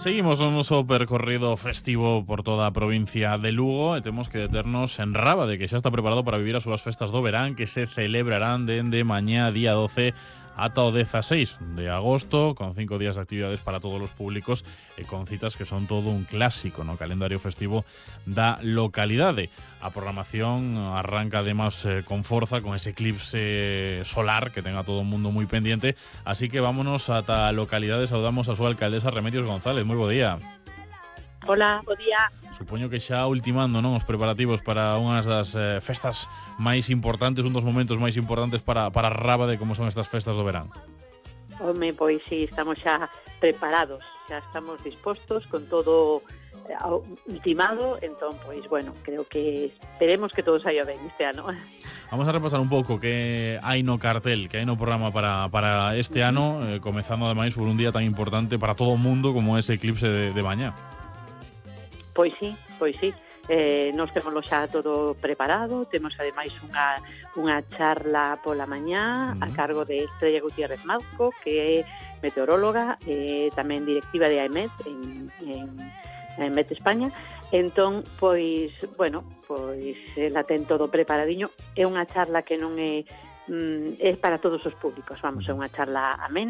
Seguimos o noso percorrido festivo por toda a provincia de Lugo e temos que deternos en Rábade, que xa está preparado para vivir as súas festas do verán que se celebrarán dende mañá día 12 ata o 16 de agosto, con 5 días de actividades para todos os públicos e con citas que son todo un clásico no calendario festivo da localidade. A programación arranca además con forza, con ese eclipse solar que ten a todo o mundo moi pendiente, así que vámonos ata a localidade. Saudamos a súa alcaldesa Remedios González. Moi bo día. Hola, bo día. Supoño que xa ultimando, non, os preparativos para unhas das festas máis importantes, un dos momentos máis importantes para Rábade, como son estas festas do verán. Home, pois sí, estamos xa preparados, xa estamos dispostos con todo ultimado, entón, pois, bueno, creo que esperemos que todo saia ben este ano. Vamos a repasar un pouco que hai no cartel, que hai no programa para este ano, comezando ademais por un día tan importante para todo o mundo como ese eclipse de mañá. Pois sí. Nos temos xa todo preparado, temos ademais unha charla pola mañá a cargo de Estrella Gutiérrez Mazco, que é meteoróloga, tamén directiva de AEMET en AEMET España. Entón, pois, bueno, pois ela ten todo preparadiño. É unha charla que non é para todos os públicos, vamos, é unha charla amena,